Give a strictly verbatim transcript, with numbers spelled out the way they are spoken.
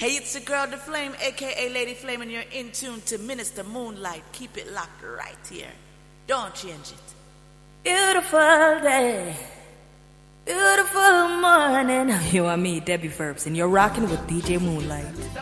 Hey, it's your girl, The Flame, a k a. Lady Flame, and you're in tune to Minister Moonlight. Keep it locked right here. Don't change it. Beautiful day. Beautiful morning. You and me, Debbie Verbs, and you're rocking with D J Moonlight.